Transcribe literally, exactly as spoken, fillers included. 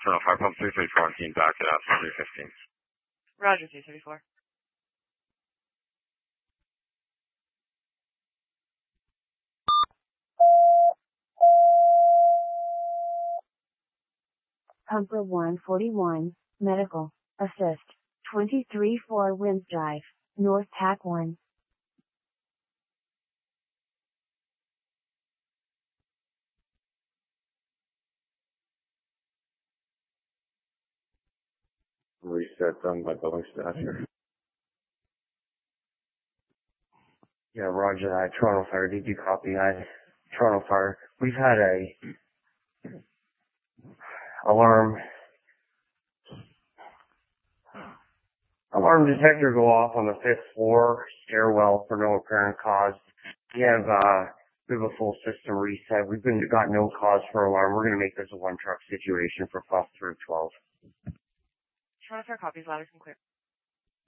Toronto Fire Pump three thirty-four on team back at up three fifteen. Roger, three thirty-four. Pumper one forty-one, medical, assist, twenty-three four Winds Drive, North Tack one. Reset done by billing staff here. Yeah, roger that. Toronto Fire, did you copy that? Toronto Fire, we've had a alarm alarm detector go off on the fifth floor stairwell for no apparent cause. We have uh we have a full system reset. We've been got no cause for alarm. We're gonna make this a one truck situation for class through twelve. Toronto Fire copies, louder and clear.